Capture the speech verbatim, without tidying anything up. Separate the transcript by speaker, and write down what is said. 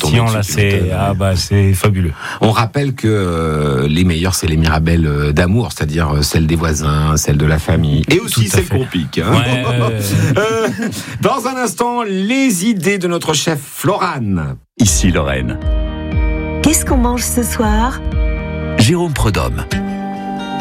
Speaker 1: tortillons lacés, ah bah c'est fabuleux.
Speaker 2: On rappelle que euh, les meilleures, c'est les mirabelles d'amour, c'est-à-dire celles des voisins, celles de la famille, et aussi celles qu'on pique. Hein.
Speaker 1: Ouais, euh...
Speaker 2: euh, dans un instant, les idées de notre chef Florane.
Speaker 3: Ici Lorraine.
Speaker 4: Qu'est-ce qu'on mange ce soir ?
Speaker 3: Jérôme Prudhomme.